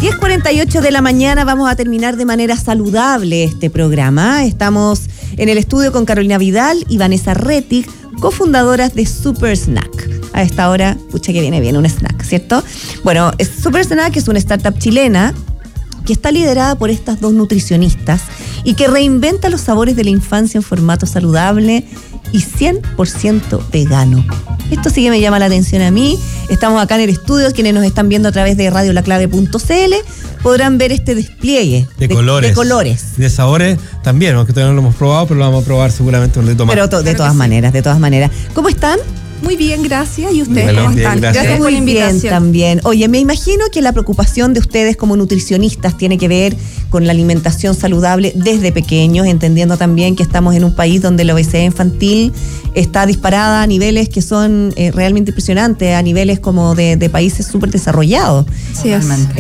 10:48 de la mañana, vamos a terminar de manera saludable este programa. Estamos en el estudio con Carolina Vidal y Vanessa Rettig, cofundadoras de Super Snack. A esta hora, pucha que viene bien un snack, ¿cierto? Bueno, Super Snack es una startup chilena que está liderada por estas dos nutricionistas y que reinventa los sabores de la infancia en formato saludable y 100% vegano. Esto sí que me llama la atención a mí. Estamos acá en el estudio, quienes nos están viendo a través de radiolaclave.cl podrán ver este despliegue de colores. De sabores también, aunque todavía no lo hemos probado, pero lo vamos a probar seguramente un ratito más. Pero de todas maneras. ¿Cómo están? Muy bien, gracias. ¿Y ustedes Bueno, cómo bien, están? gracias por la invitación. Bien también. Oye, me imagino que la preocupación de ustedes como nutricionistas tiene que ver con la alimentación saludable desde pequeños, entendiendo también que estamos en un país donde la obesidad infantil está disparada a niveles que son realmente impresionantes, a niveles como de países súper desarrollados. Sí,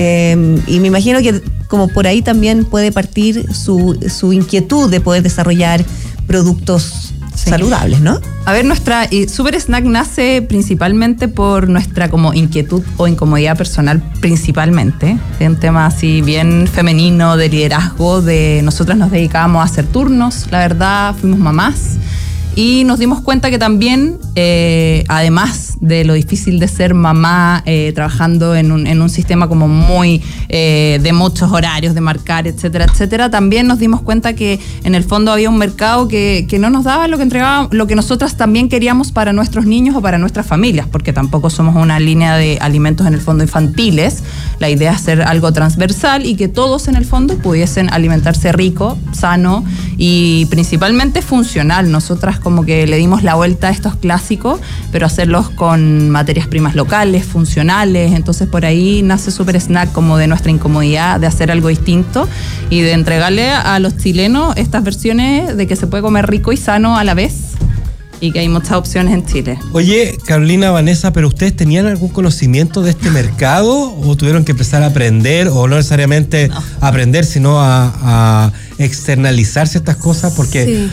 y me imagino que como por ahí también puede partir su inquietud de poder desarrollar productos saludables, ¿no? A ver, nuestra Super Snack nace principalmente por nuestra como inquietud o incomodidad personal principalmente. Es un tema así bien femenino, de liderazgo, nosotras nos dedicábamos a hacer turnos, la verdad, fuimos mamás. Y nos dimos cuenta que también, además de lo difícil de ser mamá, trabajando en un sistema como muy de muchos horarios, de marcar, etcétera, etcétera, también nos dimos cuenta que en el fondo había un mercado que no nos daba lo que entregaba, lo que nosotras también queríamos para nuestros niños o para nuestras familias, porque tampoco somos una línea de alimentos en el fondo infantiles. La idea es hacer algo transversal y que todos en el fondo pudiesen alimentarse rico, sano y principalmente funcional. Nosotras como que le dimos la vuelta a estos clásicos, pero hacerlos con materias primas locales, funcionales. Entonces por ahí nace Super Snack como de nuestra incomodidad de hacer algo distinto y de entregarle a los chilenos estas versiones de que se puede comer rico y sano a la vez y que hay muchas opciones en Chile. Oye, Carolina, Vanessa, ¿pero ustedes tenían algún conocimiento de este mercado o tuvieron que empezar a aprender o no necesariamente aprender, sino a externalizar ciertas cosas? Porque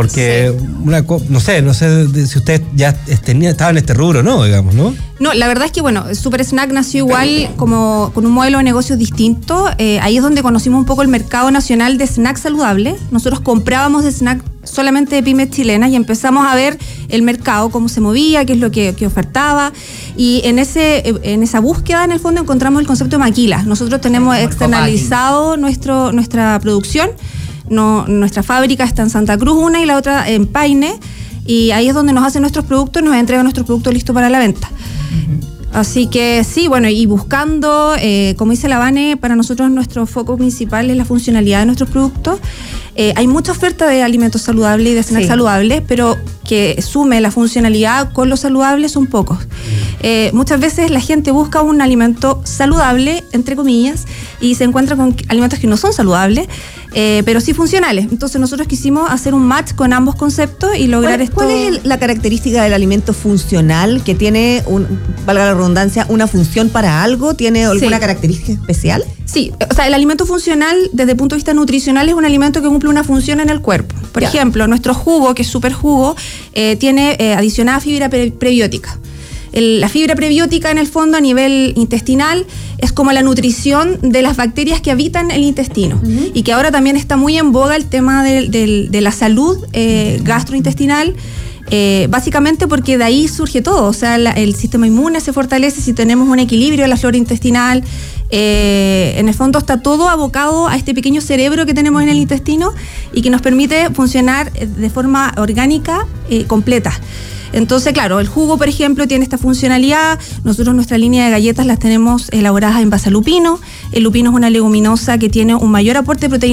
no sé si ustedes ya estaban en este rubro, ¿no? Digamos, ¿no? No, la verdad es que, bueno, Super Snack nació igual como con un modelo de negocios distinto. Ahí es donde conocimos un poco el mercado nacional de snack saludable. Nosotros comprábamos de snack solamente de pymes chilenas y empezamos a ver el mercado, cómo se movía, qué es lo que ofertaba. Y en esa búsqueda, en el fondo, encontramos el concepto de maquilas. Nosotros tenemos externalizado nuestra producción. Nuestra fábrica está en Santa Cruz, una, y la otra en Paine. Y ahí es donde nos hacen nuestros productos, nos entregan nuestros productos listos para la venta. Así que sí, bueno, y buscando, como dice la Vane, para nosotros nuestro foco principal es la funcionalidad de nuestros productos. Hay mucha oferta de alimentos saludables y de snacks saludables, pero que sume la funcionalidad con lo saludable son pocos. Muchas veces la gente busca un alimento saludable, entre comillas, y se encuentra con alimentos que no son saludables, pero sí funcionales. Entonces nosotros quisimos hacer un match con ambos conceptos y lograr esto. ¿Cuál es la característica del alimento funcional que tiene, valga la redundancia, una función para algo? ¿Tiene alguna característica especial? Sí, o sea, el alimento funcional desde el punto de vista nutricional es un alimento que cumple una función en el cuerpo. Por ejemplo, nuestro jugo, que es súper jugo, tiene adicionada fibra prebiótica. La fibra prebiótica, en el fondo, a nivel intestinal, es como la nutrición de las bacterias que habitan el intestino. Y que ahora también está muy en boga el tema de la salud gastrointestinal, básicamente porque de ahí surge todo. O sea, el sistema inmune se fortalece si tenemos un equilibrio de la flora intestinal. En el fondo está todo abocado a este pequeño cerebro que tenemos en el intestino y que nos permite funcionar de forma orgánica completa. Entonces, claro, el jugo, por ejemplo, tiene esta funcionalidad. Nosotros nuestra línea de galletas las tenemos elaboradas en base a lupino. El lupino es una leguminosa que tiene un mayor aporte de proteína